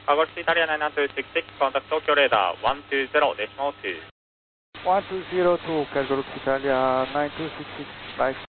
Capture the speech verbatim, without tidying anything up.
August Italia nine two six six, contact Tokyo radar one two zero decimal two. one two zero two, Calgary Italia nine two six six, bye.